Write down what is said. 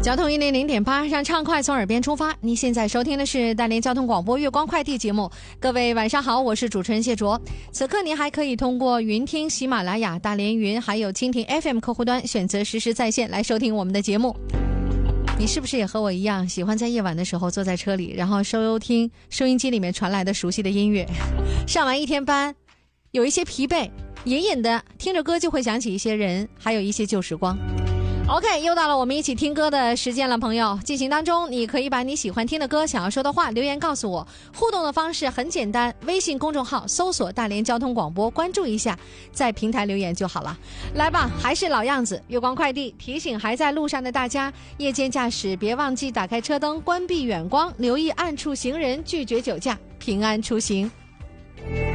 交通100.8，让畅快从耳边出发。你现在收听的是大连交通广播月光快递节目。各位晚上好，我是主持人谢卓。此刻您还可以通过云听、喜马拉雅、大连云还有蜻蜓 FM 客户端选择实时在线来收听我们的节目。你是不是也和我一样喜欢在夜晚的时候坐在车里，然后收听收音机里面传来的熟悉的音乐？上完一天班，有一些疲惫，隐隐的听着歌就会想起一些人，还有一些旧时光。OK， 又到了我们一起听歌的时间了，朋友。进行当中，你可以把你喜欢听的歌、想要说的话留言告诉我。互动的方式很简单，微信公众号搜索大连交通广播，关注一下，在平台留言就好了。来吧，还是老样子，月光快递提醒还在路上的大家，夜间驾驶别忘记打开车灯，关闭远光，留意暗处行人，拒绝酒驾，平安出行。